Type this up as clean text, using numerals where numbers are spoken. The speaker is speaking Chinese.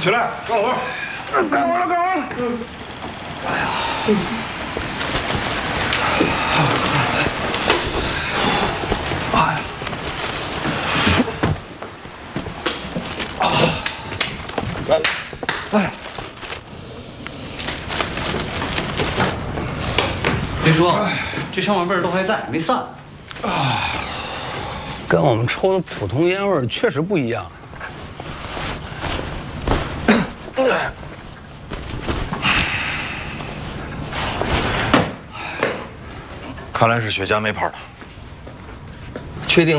起来，干活。 干活了，干活了。 哎呀！哎呀！来，哎。 别说，这香味儿都还在，没散。 跟我们抽的普通烟味儿确实不一样。 看来是雪茄没跑了。 确定